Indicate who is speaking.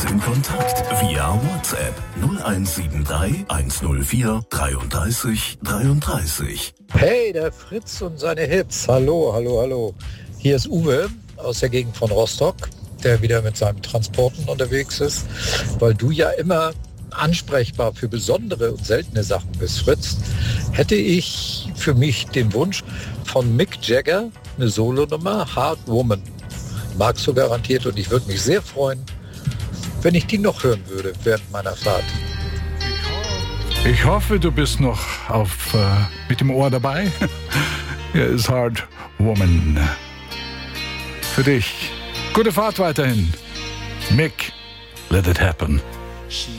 Speaker 1: in Kontakt via WhatsApp 0173 104 33 33.
Speaker 2: Hey, der Fritz und seine Hits. Hallo, hallo, hallo. Hier ist Uwe aus der Gegend von Rostock, der wieder mit seinen Transporten unterwegs ist, weil du ja immer ansprechbar für besondere und seltene Sachen bist, Fritz, hätte ich für mich den Wunsch von Mick Jagger, eine Solonummer, Hard Woman. Magst du garantiert, und ich würde mich sehr freuen, wenn ich die noch hören würde während meiner Fahrt.
Speaker 3: Ich hoffe, du bist noch mit dem Ohr dabei. Hier ist Hard Woman. Für dich. Gute Fahrt weiterhin. Mick, let it happen.